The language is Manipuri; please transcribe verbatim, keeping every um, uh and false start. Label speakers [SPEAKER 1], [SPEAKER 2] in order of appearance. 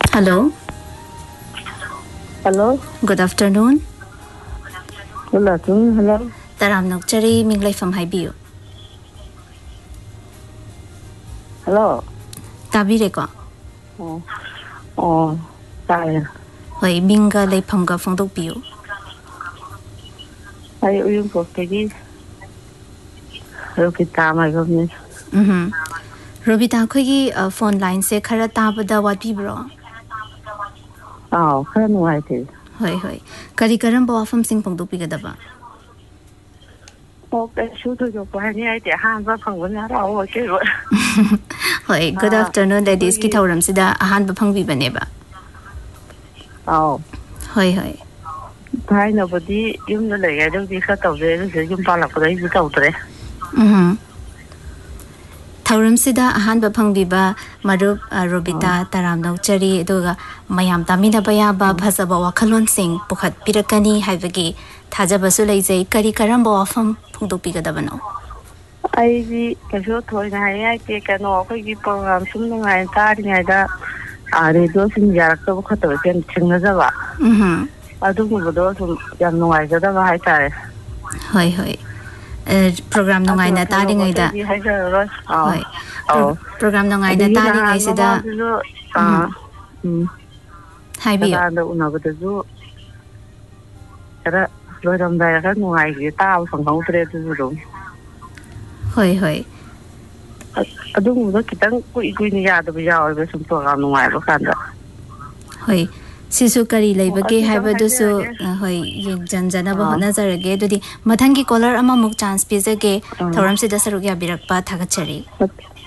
[SPEAKER 1] Hello.
[SPEAKER 2] Hello.
[SPEAKER 1] Good afternoon.
[SPEAKER 2] Good afternoon. Hello.
[SPEAKER 1] Taram Nokchari Minglay from Haibiu.
[SPEAKER 2] Hello.
[SPEAKER 1] Tabireko.
[SPEAKER 2] Oh. Oh. Sorry.
[SPEAKER 1] Hoi Minga lay Pamga from Dopiu.
[SPEAKER 2] I you go Peggy. Robita, my goodness.
[SPEAKER 1] Mm-hmm. Robita Kogi uh, phone line say Karata Bada what bro.
[SPEAKER 2] Oh, I don't know why it is.
[SPEAKER 1] Hoi hoi. Karikaram Boafam Sing Pong Dopigadaba.
[SPEAKER 2] Okay, shoot your pony idea. Hands up on one hour.
[SPEAKER 1] Hoi, good afternoon, ladies. Kitauram Sida, a hand bapang bibaneba.
[SPEAKER 2] Oh.
[SPEAKER 1] Hoi hoi.
[SPEAKER 2] I nobody, you know, I don't be cut of there, you palapray without it.
[SPEAKER 1] Mm-hmm. Tauram Sida, a hand bapang biba, Marup, Robita, Taram Nokchari, Doga, Mayam Tamina Bayaba, Pasaba, Kalon Sing, Pukat Pirakani, Havagi, Tajabasule, Karikarambo from Pundopigadabano.
[SPEAKER 2] I casual toy, I take an offer you program, something like that, either. I do in Yarko Koto and Chingazawa.
[SPEAKER 1] Mm-hmm.
[SPEAKER 2] I don't know those who young noise at the high tire.
[SPEAKER 1] Hoi hoi. Program no ngay na taring ay da. Hoi.
[SPEAKER 2] Oh.
[SPEAKER 1] Program no ngay na taring ay sida.
[SPEAKER 2] Ah.
[SPEAKER 1] Hi biyo.
[SPEAKER 2] Kada una bata zo. Kada loram da ka ngai ki ta sang hau tre tu zo.
[SPEAKER 1] Hoi hoi.
[SPEAKER 2] Adung da kitang kui kui ni ya da ba ya ba sum program no ngai ba kan da.
[SPEAKER 1] Hoi. Sisu kari laibage haiba dusu hoi janjana ba hona zarage dudi mathangi caller ama muk chance pizage thoram sida sarugya birakpa thagachari.